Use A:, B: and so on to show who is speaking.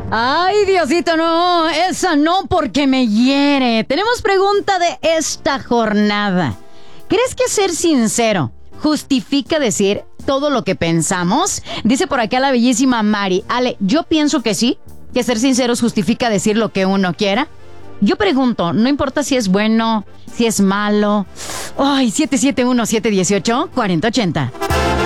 A: Ay, Diosito, no, esa no porque me hiere. Tenemos pregunta de esta jornada. ¿Crees que ser sincero justifica decir todo lo que pensamos? Dice por acá la bellísima Mari. Ale, yo pienso que sí, que ser sinceros justifica decir lo que uno quiera. Yo pregunto, no importa si es bueno, si es malo. Ay, 771-718-4080.